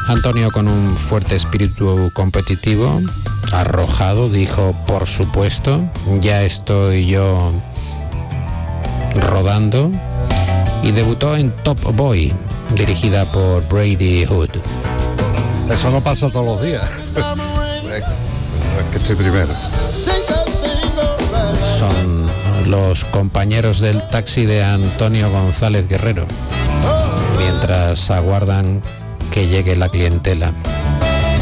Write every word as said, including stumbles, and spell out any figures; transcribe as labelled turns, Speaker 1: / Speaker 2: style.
Speaker 1: Antonio, con un fuerte espíritu competitivo, arrojado, dijo: por supuesto, ya estoy yo rodando, y debutó en Top Boy, dirigida por Brady Hood.
Speaker 2: Eso no pasa todos los días. Es que estoy primero.
Speaker 1: Son los compañeros del taxi de Antonio González Guerrero, mientras aguardan que llegue la clientela.